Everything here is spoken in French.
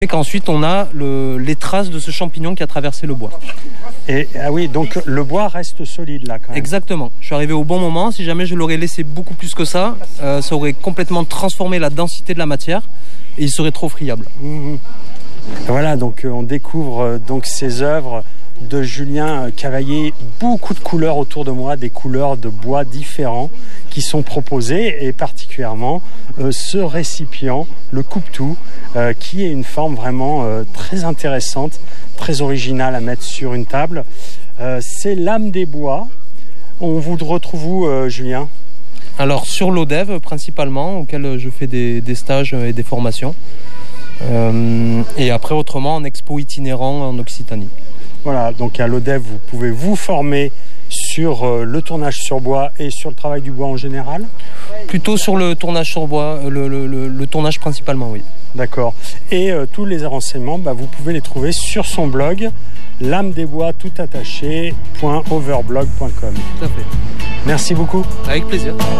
Et qu'ensuite on a les traces de ce champignon qui a traversé le bois. Et ah oui, donc le bois reste solide là quand même. Exactement. Je suis arrivé au bon moment. Si jamais je l'aurais laissé beaucoup plus que ça, ça aurait complètement transformé la densité de la matière et il serait trop friable. Voilà, donc on découvre donc ces œuvres de Julien Cavaillé, beaucoup de couleurs autour de moi, des couleurs de bois différents qui sont proposées et particulièrement ce récipient, le coupe-tout, qui est une forme vraiment très intéressante, très originale à mettre sur une table. C'est l'âme des bois. On vous retrouve où, Julien ? Alors sur l'ODEV principalement, auquel je fais des stages et des formations. Et après autrement en expo itinérant en Occitanie. Voilà, donc à l'ODEV, vous pouvez vous former sur le tournage sur bois et sur le travail du bois en général ? Plutôt sur le tournage sur bois, le tournage principalement, oui. D'accord. Et tous les renseignements, vous pouvez les trouver sur son blog, lamedesbois tout attaché.overblog.com. Tout à fait. Merci beaucoup. Avec plaisir.